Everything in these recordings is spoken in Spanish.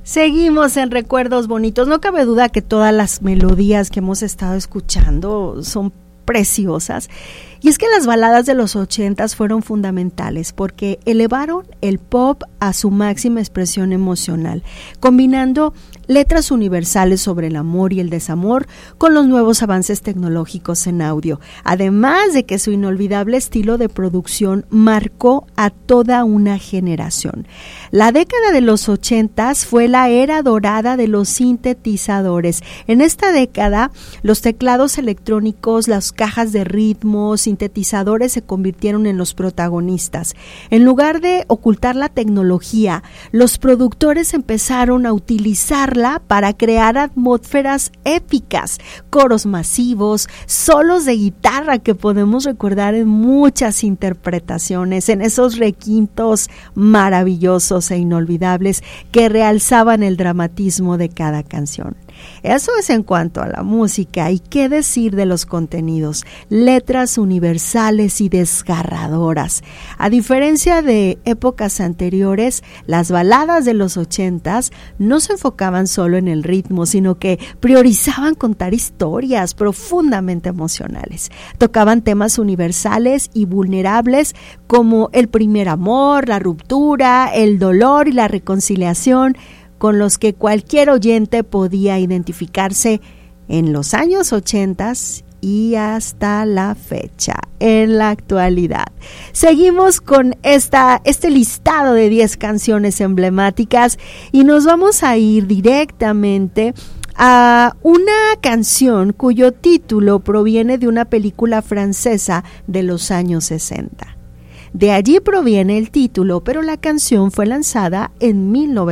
Seguimos en Recuerdos Bonitos. No cabe duda que todas las melodías que hemos estado escuchando son preciosas. Y es que las baladas de los 80s fueron fundamentales porque elevaron el pop a su máxima expresión emocional, combinando letras universales sobre el amor y el desamor con los nuevos avances tecnológicos en audio, además de que su inolvidable estilo de producción marcó a toda una generación. La década de los 80s fue la era dorada de los sintetizadores. En esta década, los teclados electrónicos, las cajas de ritmos, sintetizadores se convirtieron en los protagonistas. En lugar de ocultar la tecnología, los productores empezaron a utilizarla para crear atmósferas épicas, coros masivos, solos de guitarra que podemos recordar en muchas interpretaciones, en esos requintos maravillosos e inolvidables que realzaban el dramatismo de cada canción. Eso es en cuanto a la música. ¿Y qué decir de los contenidos? Letras universales y desgarradoras. A diferencia de épocas anteriores, las baladas de los 80s no se enfocaban solo en el ritmo, sino que priorizaban contar historias profundamente emocionales. Tocaban temas universales y vulnerables como el primer amor, la ruptura, el dolor y la reconciliación, con los que cualquier oyente podía identificarse en los años 80 y hasta la fecha, en la actualidad. Seguimos con este listado de 10 canciones emblemáticas y nos vamos a ir directamente a una canción cuyo título proviene de una película francesa de los años 60. De allí proviene el título, pero la canción fue lanzada en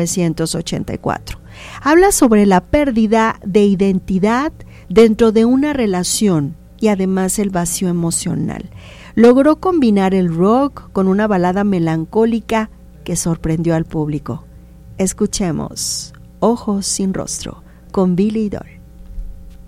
1984. Habla sobre la pérdida de identidad dentro de una relación y además el vacío emocional. Logró combinar el rock con una balada melancólica que sorprendió al público. Escuchemos Ojos sin rostro con Billy Idol.